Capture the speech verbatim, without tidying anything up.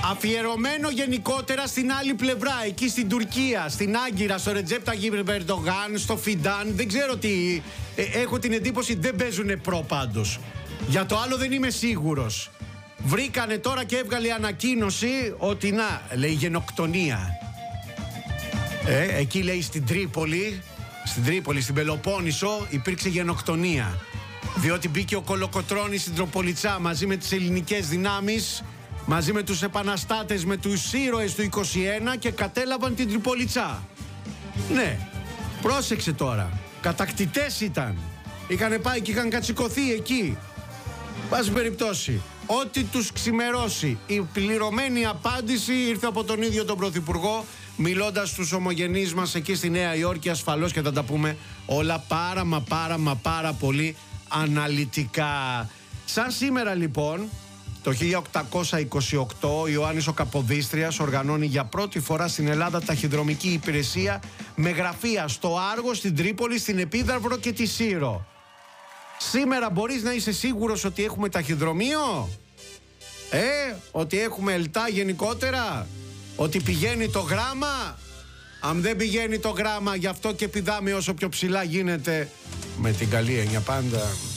Αφιερωμένο γενικότερα στην άλλη πλευρά, εκεί στην Τουρκία, στην Άγκυρα, στο Ρετζέπ Ταγίπ Ερντογάν, στο Φιντάν. Δεν ξέρω τι. Ε, έχω την εντύπωση δεν παίζουνε προ πάντως. Για το άλλο δεν είμαι σίγουρος. Βρήκανε τώρα και έβγαλε ανακοίνωση ότι να, λέει γενοκτονία. Ε, εκεί λέει στην Τρίπολη, στην Τρίπολη, στην Πελοπόννησο υπήρξε γενοκτονία. Διότι μπήκε ο Κολοκοτρώνης στην Τροπολιτσά μαζί με τις ελληνικές δυνάμεις, μαζί με τους επαναστάτες, με τους ήρωες του είκοσι ένα και κατέλαβαν την Τρυπολιτσά. Ναι, πρόσεξε τώρα. Κατακτητές ήταν. Είχαν πάει και είχαν κατσικωθεί εκεί. Πάση περιπτώσει, ό,τι τους ξημερώσει. Η πληρωμένη απάντηση ήρθε από τον ίδιο τον Πρωθυπουργό, μιλώντας στους ομογενείς μας εκεί στη Νέα Υόρκη, ασφαλώς, και θα τα πούμε όλα πάρα μα πάρα μα πάρα πολύ αναλυτικά. Σαν σήμερα λοιπόν, το χίλια οκτακόσια είκοσι οκτώ, ο Ιωάννης ο Καποδίστριας οργανώνει για πρώτη φορά στην Ελλάδα ταχυδρομική υπηρεσία με γραφεία στο Άργο, στην Τρίπολη, στην Επίδαυρο και τη Σύρο. Σήμερα μπορείς να είσαι σίγουρος ότι έχουμε ταχυδρομείο? Ε, ότι έχουμε ΕΛΤΑ γενικότερα? Ότι πηγαίνει το γράμμα? Αν δεν πηγαίνει το γράμμα, γι' αυτό και πηδάμε όσο πιο ψηλά γίνεται, με την καλή έννοια πάντα,